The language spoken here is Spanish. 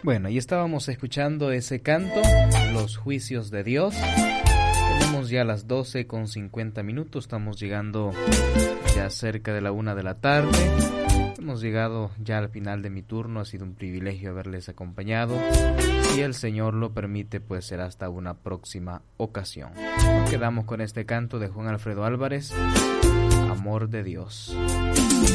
Bueno, y estábamos escuchando ese canto, Los Juicios de Dios. Tenemos ya las 12:50, estamos llegando ya cerca de la 1 de la tarde. Hemos llegado ya al final de mi turno, ha sido un privilegio haberles acompañado. Si el Señor lo permite, pues será hasta una próxima ocasión. Nos quedamos con este canto de Juan Alfredo Álvarez, Amor de Dios.